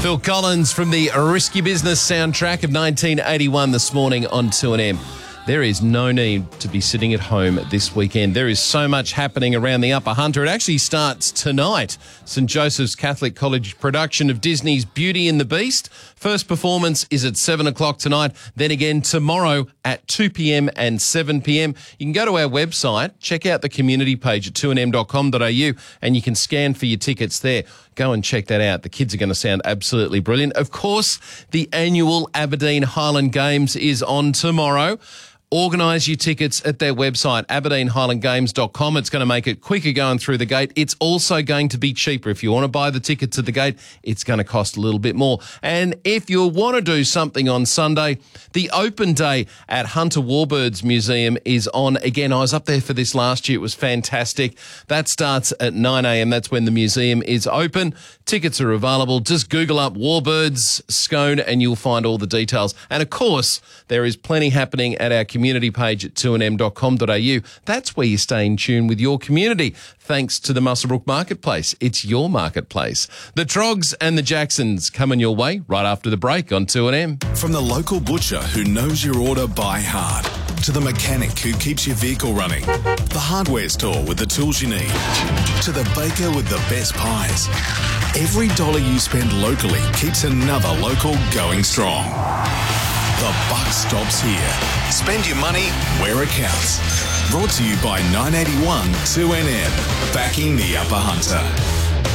Phil Collins from the Risky Business soundtrack of 1981 this morning on 2NM. There is no need to be sitting at home this weekend. There is so much happening around the Upper Hunter. It actually starts tonight. St. Joseph's Catholic College production of Disney's Beauty and the Beast. First performance is at 7 o'clock tonight. Then again tomorrow at 2 p.m. and 7 p.m. You can go to our website, check out the community page at 2nm.com.au, and you can scan for your tickets there. Go and check that out. The kids are going to sound absolutely brilliant. Of course, the annual Aberdeen Highland Games is on tomorrow. Organise your tickets at their website, aberdeenhighlandgames.com. It's going to make it quicker going through the gate. It's also going to be cheaper. If you want to buy the tickets at the gate, it's going to cost a little bit more. And if you want to do something on Sunday, the open day at Hunter Warbirds Museum is on again. I was up there for this last year. It was fantastic. That starts at 9 a.m. That's when the museum is open. Tickets are available. Just Google up Warbirds Scone and you'll find all the details. And of course, there is plenty happening at our community page at 2nm.com.au. That's where you stay in tune with your community. Thanks to the Muswellbrook Marketplace. It's your marketplace. The Trogs and the Jacksons coming your way right after the break on 2NM. From the local butcher who knows your order by heart, to the mechanic who keeps your vehicle running, the hardware store with the tools you need, to the baker with the best pies. Every dollar you spend locally keeps another local going strong. The buck stops here. Spend your money where it counts. Brought to you by 981 2NM, backing the Upper Hunter.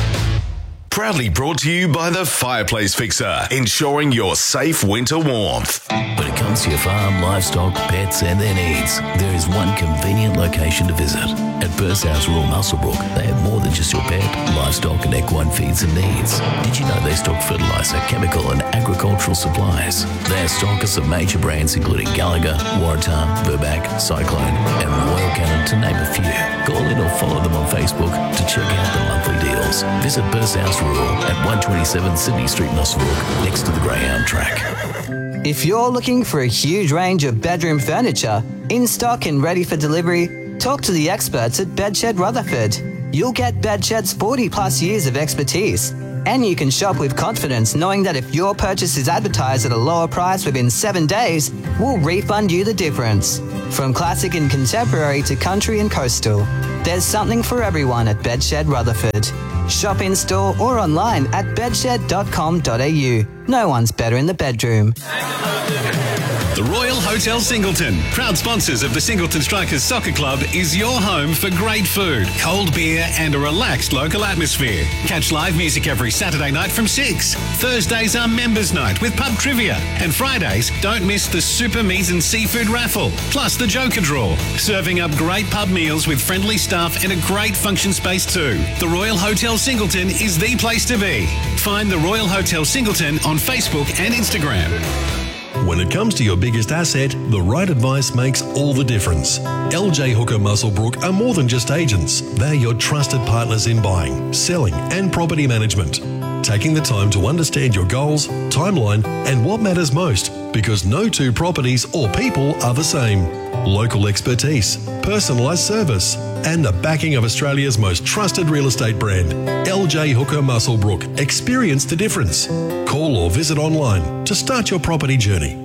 Proudly brought to you by the Fireplace Fixer, ensuring your safe winter warmth. When it comes to your farm, livestock, pets and their needs, there is one convenient location to visit. At Burst House Rural Muswellbrook, they have more than just your pet, livestock and equine feeds and needs. Did you know they stock fertiliser, chemical and agricultural supplies? They are stockers of major brands including Gallagher, Waratah, Verbac, Cyclone and Royal Canin, to name a few. Call in or follow them on Facebook to check out the monthly deals. Visit Burst House Rural at 127 Sydney Street, Muswellbrook, next to the Greyhound track. If you're looking for a huge range of bedroom furniture, in stock and ready for delivery, talk to the experts at Bedshed Rutherford. You'll get Bedshed's 40 plus years of expertise, and you can shop with confidence knowing that if your purchase is advertised at a lower price within 7 days, we'll refund you the difference. From classic and contemporary to country and coastal, there's something for everyone at Bedshed Rutherford. Shop in store or online at bedshed.com.au. No one's better in the bedroom. The Royal Hotel Singleton, proud sponsors of the Singleton Strikers Soccer Club, is your home for great food, cold beer and a relaxed local atmosphere. Catch live music every Saturday night from 6. Thursdays are members night with pub trivia. And Fridays, don't miss the Super Meat and Seafood raffle, plus the Joker draw. Serving up great pub meals with friendly staff and a great function space too. The Royal Hotel Singleton is the place to be. Find the Royal Hotel Singleton on Facebook and Instagram. When it comes to your biggest asset, the right advice makes all the difference. LJ Hooker Muswellbrook are more than just agents. They're your trusted partners in buying, selling and property management. Taking the time to understand your goals, timeline and what matters most, because no two properties or people are the same. Local expertise, personalised service and the backing of Australia's most trusted real estate brand, LJ Hooker Muswellbrook. Experience the difference. Call or visit online to start your property journey.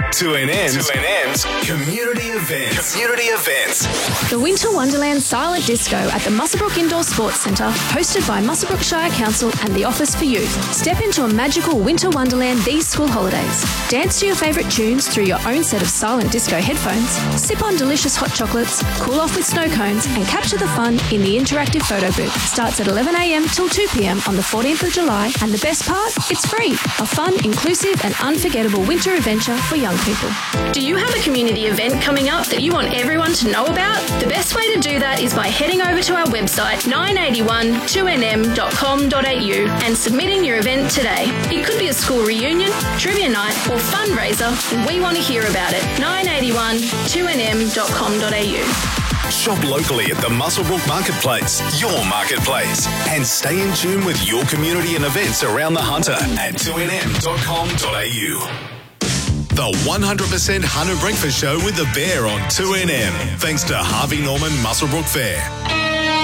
2NM's Community Events. The Winter Wonderland Silent Disco at the Muswellbrook Indoor Sports Centre, hosted by Muswellbrook Shire Council and the Office for Youth. Step into a magical winter wonderland these school holidays. Dance to your favourite tunes through your own set of silent disco headphones, sip on delicious hot chocolates, cool off with snow cones and capture the fun in the interactive photo booth. Starts at 11 a.m. till 2 p.m. on the 14th of July, and the best part, it's free. A fun, inclusive and unforgettable winter adventure for young people. Do you have a community event coming up that you want everyone to know about? The best way to do that is by heading over to our website 9812nm.com.au and submitting your event today. It could be a school reunion, trivia night or fundraiser, and we want to hear about it. 9812nm.com.au. Shop locally at the Muswellbrook Marketplace, your marketplace, and stay in tune with your community and events around the Hunter at 2nm.com.au. The 100% Hunter Breakfast Show with the Bear on 2NM. Thanks to Harvey Norman Muswellbrook Fair.